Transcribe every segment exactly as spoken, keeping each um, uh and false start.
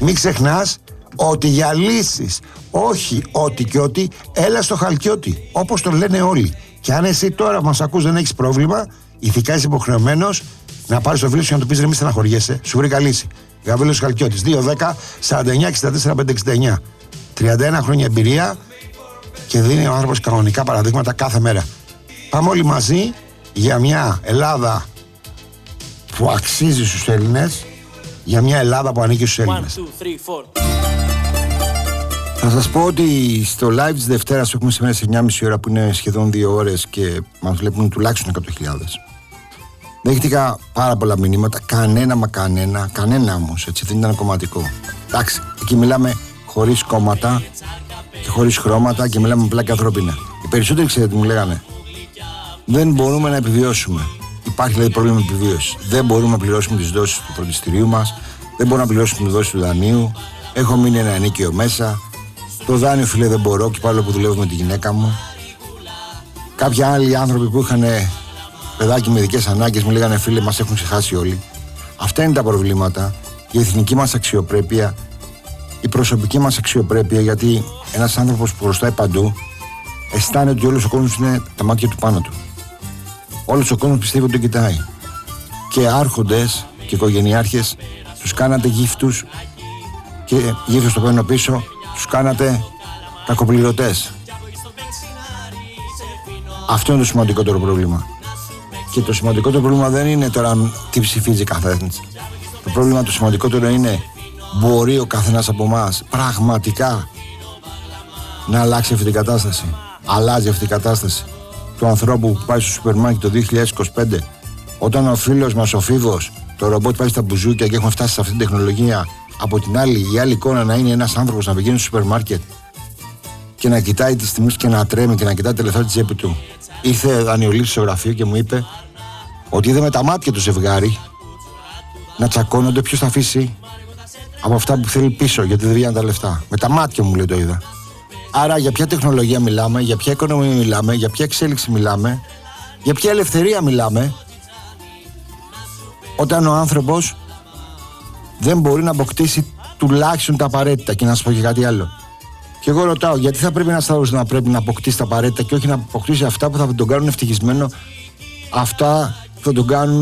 μην ξεχνάς ότι για λύσεις, όχι ότι και ότι, έλα στο Χαλκιώτη, όπως το λένε όλοι. Και αν εσύ τώρα που μας ακούς δεν έχεις πρόβλημα, ηθικά είσαι υποχρεωμένος να πάρεις το φίλο σου και να του πεις: ρε, μη στεναχωριέσαι, σου βρήκα λύση. Γαβρίλος Χαλκιώτης, δύο δέκα σαράντα εννιά εξήντα τέσσερα πεντακόσια εξήντα εννιά. τριάντα ένα χρόνια εμπειρία και δίνει ο άνθρωπος κανονικά παραδείγματα κάθε μέρα. Πάμε όλοι μαζί για μια Ελλάδα που αξίζει στους Έλληνες, για μια Ελλάδα που ανήκει στους Έλληνες. Θα σας πω ότι στο live της Δευτέρας που έχουμε σήμερα σε εννιά και μισή ώρα, που είναι σχεδόν δύο ώρες και μας βλέπουν τουλάχιστον εκατό χιλιάδες, δέχτηκα πάρα πολλά μηνύματα, κανένα μα κανένα, κανένα όμως, έτσι, δεν ήταν κομματικό. Εντάξει, εκεί μιλάμε χωρίς κόμματα και χωρίς χρώματα και μιλάμε απλά και ανθρώπινα. Οι περισσότεροι ξέρετε τι μου λέγανε: δεν μπορούμε να επιβιώσουμε. Υπάρχει δηλαδή πρόβλημα επιβίωσης. Δεν μπορούμε να πληρώσουμε τις δόσεις του φροντιστηρίου μας, δεν μπορούμε να πληρώσουμε τις δόσεις του δανείου. Έχω μείνει ένα ενίκιο μέσα. Το δάνειο, φίλε, δεν μπορώ και πάλι που δουλεύω με τη γυναίκα μου. Κάποιοι άλλοι άνθρωποι που είχαν παιδάκι με ειδικές ανάγκες μου λέγανε: φίλε, μας έχουν ξεχάσει όλοι. Αυτά είναι τα προβλήματα. Η εθνική μας αξιοπρέπεια, η προσωπική μας αξιοπρέπεια, γιατί ένας άνθρωπος που χρωστάει παντού αισθάνεται ότι όλος ο κόσμος είναι τα μάτια του πάνω του. Όλος ο κόσμος πιστεύει ότι τον κοιτάει. Και άρχοντες και οικογενειάρχες τους κάνατε γύφτους και γύφτους το παίρνω πίσω, τους κάνατε κακοπληρωτές. Αυτό είναι το σημαντικότερο πρόβλημα. Και το σημαντικότερο πρόβλημα δεν είναι τώρα τι ψηφίζει καθένας. Το πρόβλημα το σημαντικότερο είναι: μπορεί ο καθένας από εμάς πραγματικά να αλλάξει αυτή την κατάσταση? Αλλάζει αυτή η κατάσταση του ανθρώπου που πάει στο σούπερ μάρκετ το δύο χιλιάδες είκοσι πέντε, όταν ο φίλος μας ο Φίβος, το ρομπότ πάει στα μπουζούκια και έχουμε φτάσει σε αυτή την τεχνολογία? Από την άλλη, η άλλη εικόνα να είναι ένας άνθρωπος να πηγαίνει στο σούπερ μάρκετ και να κοιτάει τις τιμές και να τρέμει και να κοιτάει τελευταία τη τσέπη του. Ήρθε δανειολήπτης στο γραφείο και μου είπε ότι είδε με τα μάτια του ζευγάρι να τσακώνονται ποιος θα αφήσει από αυτά που θέλει πίσω, γιατί δεν βγαίνουν τα λεφτά. Με τα μάτια μου, λέει, το είδα. Άρα για ποια τεχνολογία μιλάμε, για ποια οικονομία μιλάμε, για ποια εξέλιξη μιλάμε, για ποια ελευθερία μιλάμε, όταν ο άνθρωπος δεν μπορεί να αποκτήσει τουλάχιστον τα απαραίτητα? Και να σας πω και κάτι άλλο. Και εγώ ρωτάω, γιατί θα πρέπει ένας άνθρωπος να πρέπει να αποκτήσει τα απαραίτητα και όχι να αποκτήσει αυτά που θα τον κάνουν ευτυχισμένο, αυτά που θα τον κάνουν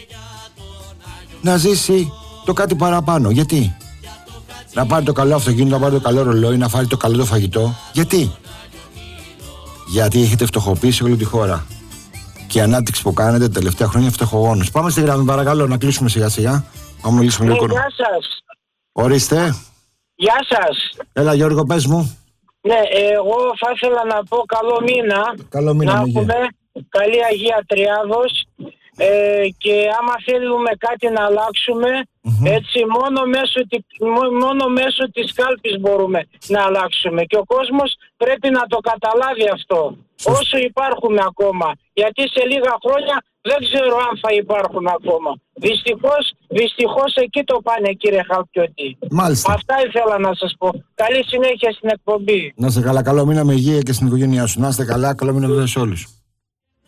να ζήσει το κάτι παραπάνω? Γιατί? Να πάρει το καλό αυτοκίνητο, να πάρει το καλό ρολόι, να φάρει το καλό το φαγητό. Γιατί? Γιατί έχετε φτωχοποιήσει όλη τη χώρα. Και η ανάπτυξη που κάνετε τα τελευταία χρόνια φτωχογόνος. Πάμε στη γραμμή, παρακαλώ, να κλείσουμε σιγά σιγά. Πάμε να μιλήσουμε λίγο. Γεια σας. Ορίστε. Γεια σας. Έλα, Γιώργο, πες μου. Ναι, εγώ θα ήθελα να πω καλό μήνα. Καλό μήνα, να Αγία. έχουμε καλή Αγία Τριάδος. Ε, και άμα θέλουμε κάτι να αλλάξουμε, mm-hmm. έτσι μόνο μέσω, μόνο μέσω της κάλπης μπορούμε να αλλάξουμε. Και ο κόσμος πρέπει να το καταλάβει αυτό. Σωστή. Όσο υπάρχουμε ακόμα. Γιατί σε λίγα χρόνια δεν ξέρω αν θα υπάρχουμε ακόμα. Δυστυχώς, δυστυχώς εκεί το πάνε, κύριε Χαλκιώτη. Μάλιστα. Αυτά ήθελα να σας πω. Καλή συνέχεια στην εκπομπή. Να είστε καλά, καλό μήνα με υγεία και στην οικογένειά σου. Να είστε καλά, καλό μήνα βέβαια σε όλους.